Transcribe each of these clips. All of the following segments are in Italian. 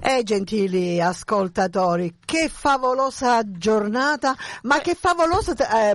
Gentili ascoltatori, che favolosa giornata, ma che favoloso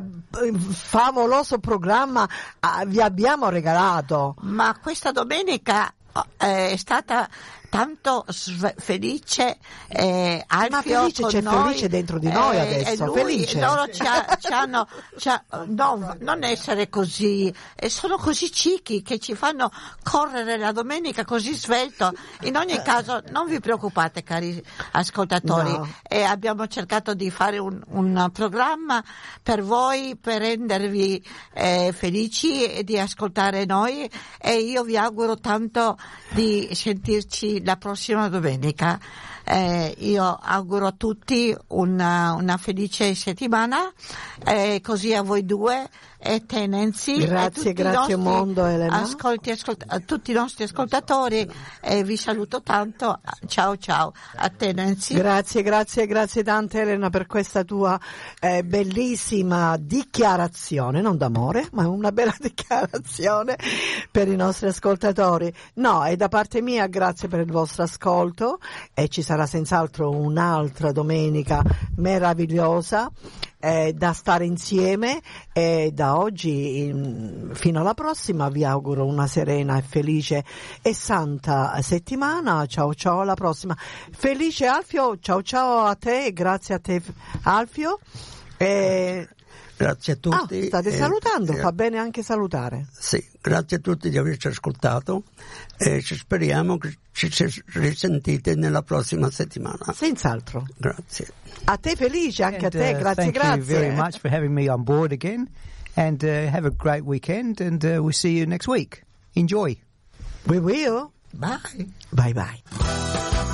favoloso vi abbiamo regalato. Ma questa domenica è stata tanto felice, Alfio, ma felice, c'è noi, felice dentro di noi adesso, felice. Loro ci hanno no, non essere così, sono così ciechi che ci fanno correre la domenica così svelto. In ogni caso non vi preoccupate, cari ascoltatori, no. Abbiamo cercato di fare un programma per voi, per rendervi felici e di ascoltare noi, e io vi auguro tanto di sentirci la prossima domenica. Io auguro a tutti una felice settimana, così a voi due e te Nancy, grazie mondo, Elena, a tutti i nostri ascoltatori, vi saluto tanto, ciao a te Nancy. Grazie tante Elena per questa tua bellissima dichiarazione, non d'amore ma una bella dichiarazione per i nostri ascoltatori. No, e da parte mia grazie per il vostro ascolto, e ci sarà senz'altro un'altra domenica meravigliosa da stare insieme, e da oggi fino alla prossima vi auguro una serena e felice e santa settimana. Ciao alla prossima. Felice Alfio, ciao a te, grazie a te Alfio. Grazie a tutti. State salutando, fa bene anche salutare. Sì, grazie a tutti di averci ascoltato e speriamo che ci risentite nella prossima settimana. Senz'altro. Grazie. A te Felice, anche a te, grazie. Thank you very much for having me on board again, and have a great weekend, and we'll see you next week. Enjoy. We will. Bye. Bye.